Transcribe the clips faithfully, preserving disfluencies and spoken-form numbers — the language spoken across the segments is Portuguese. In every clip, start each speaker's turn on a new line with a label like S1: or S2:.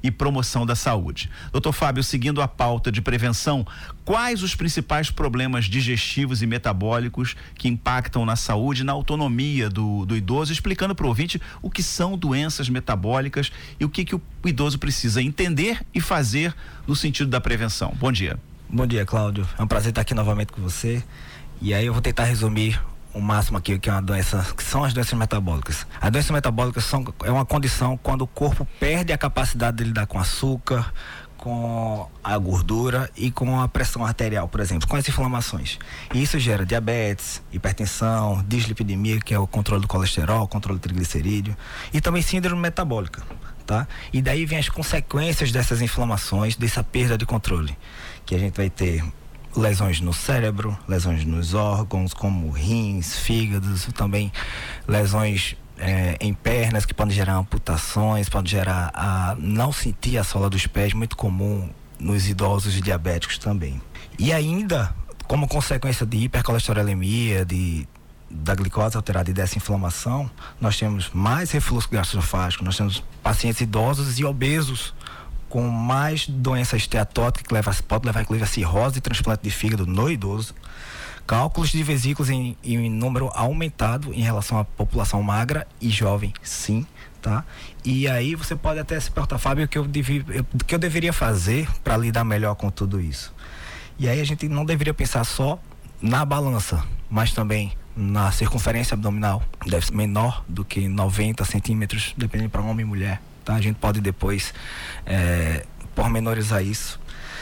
S1: e promoção da saúde. Doutor Fábio, seguindo a pauta de prevenção, quais os principais problemas digestivos e metabólicos que impactam na saúde e na autonomia do, do idoso, explicando para o ouvinte o que são doenças metabólicas e o que, que o idoso precisa entender e fazer no sentido da prevenção. Bom dia.
S2: Bom dia, Cláudio. É um prazer estar aqui novamente com você. E aí eu vou tentar resumir o máximo aqui, que é uma doença, que são as doenças metabólicas. As doenças metabólicas são, é uma condição quando o corpo perde a capacidade de lidar com açúcar, com a gordura e com a pressão arterial, por exemplo, com as inflamações. E isso gera diabetes, hipertensão, dislipidemia, que é o controle do colesterol, controle do triglicerídeo, e também síndrome metabólica, tá? E daí vem as consequências dessas inflamações, dessa perda de controle, que a gente vai ter lesões no cérebro, lesões nos órgãos, como rins, fígados, também lesões é, em pernas, que podem gerar amputações, podem gerar a não sentir a sola dos pés, muito comum nos idosos e diabéticos também. E ainda, como consequência de hipercolesterolemia, de, da glicose alterada e dessa inflamação, nós temos mais refluxo gastroesofágico, nós temos pacientes idosos e obesos com mais doença esteatótica, que leva, pode levar inclusive a cirrose e transplante de fígado no idoso, cálculos de vesículas em, em número aumentado em relação à população magra e jovem, sim, tá? E aí você pode até se perguntar, Fábio, o que eu, devia, eu, o que eu deveria fazer para lidar melhor com tudo isso? E aí a gente não deveria pensar só na balança, mas também na circunferência abdominal, deve ser menor do que noventa centímetros, dependendo para homem e mulher. Tá? A gente pode depois é, pormenorizar isso.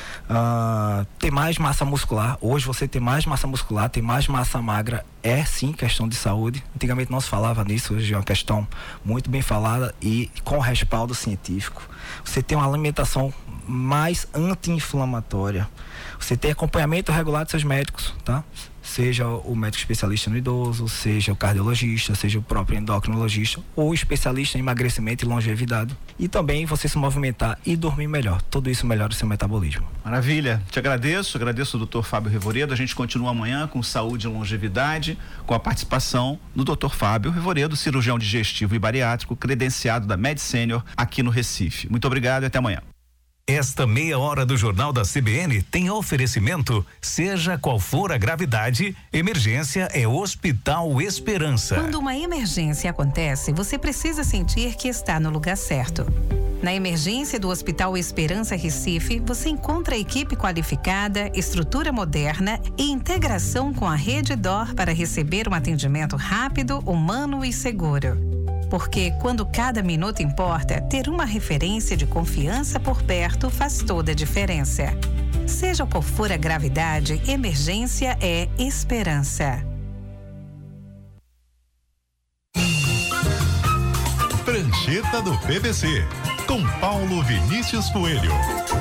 S2: Uh, ter mais massa muscular. Hoje você ter mais massa muscular, ter mais massa magra é sim questão de saúde. Antigamente não se falava nisso, hoje é uma questão muito bem falada e com respaldo científico. Você tem uma alimentação mais anti-inflamatória. Você tem acompanhamento regular dos seus médicos, tá? Seja o médico especialista no idoso, seja o cardiologista, seja o próprio endocrinologista ou especialista em emagrecimento e longevidade. E também você se movimentar e dormir melhor. Tudo isso melhora o seu metabolismo.
S1: Maravilha. Te agradeço, agradeço ao doutor Fábio Revoredo. A gente continua amanhã com saúde e longevidade, com a participação do doutor Fábio Revoredo, cirurgião digestivo e bariátrico, credenciado da Med Senior aqui no Recife. Muito obrigado e até amanhã.
S3: Esta meia hora do Jornal da C B N tem oferecimento, seja qual for a gravidade, emergência é Hospital Esperança.
S4: Quando uma emergência acontece, você precisa sentir que está no lugar certo. Na emergência do Hospital Esperança Recife, você encontra equipe qualificada, estrutura moderna e integração com a Rede D O R para receber um atendimento rápido, humano e seguro. Porque quando cada minuto importa, ter uma referência de confiança por perto faz toda a diferença. Seja qual for a gravidade, emergência é esperança.
S5: Prancheta do P V C, com Paulo Vinícius Coelho.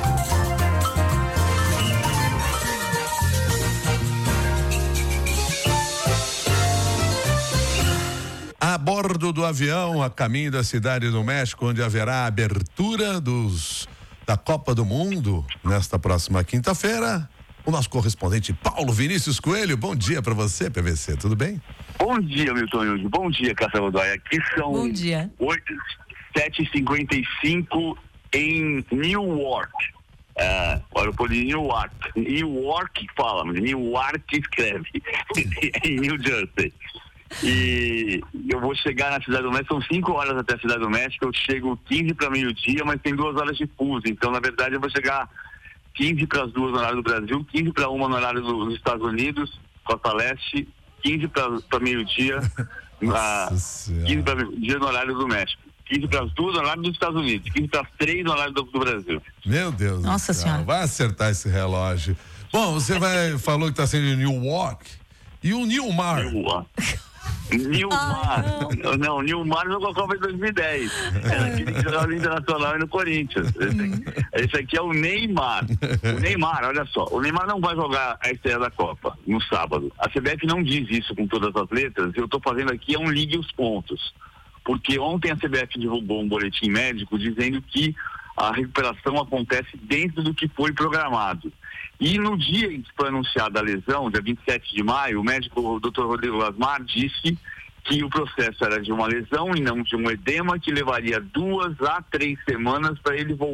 S5: A bordo do avião, a caminho da cidade do México, onde haverá a abertura dos, da Copa do Mundo nesta próxima quinta-feira, o nosso correspondente Paulo Vinícius Coelho. Bom dia para você, P V C, tudo bem?
S6: Bom dia, Milton Hilde. Bom dia, Cássia Godoy. Aqui são sete e cinquenta e cinco em Newark. Uh, olha, eu pôr de Newark. Newark fala, mas Newark escreve. Em New Jersey. E eu vou chegar na Cidade do México, são cinco horas até a Cidade do México, eu chego quinze para meio-dia, mas tem duas horas de fuso, então na verdade eu vou chegar quinze para as duas no horário do Brasil, quinze para uma no horário do, dos Estados Unidos, Costa Leste, quinze para meio-dia, quinze para meio-dia no horário do México, quinze para as duas no horário dos Estados Unidos, quinze para as três no horário do, do Brasil.
S5: Meu Deus.
S4: Nossa Senhora.
S5: Vai acertar esse relógio. Bom, você vai, falou que está sendo em Newark, e o Nilmar?
S6: Newark. Nilmar, ah, não. não, Nilmar jogou a Copa em dois mil e dez. Era aquele que jogava no Internacional e no Corinthians. Esse, esse aqui é o Neymar. O Neymar, olha só, o Neymar não vai jogar a estreia da Copa no sábado. A C B F não diz isso com todas as letras, eu estou fazendo aqui é um ligue os pontos. Porque ontem a C B F divulgou um boletim médico dizendo que a recuperação acontece dentro do que foi programado. E no dia em que foi anunciada a lesão, dia vinte e sete de maio, o médico, o doutor Rodrigo Lasmar, disse que o processo era de uma lesão e não de um edema, que levaria duas a três semanas para ele voltar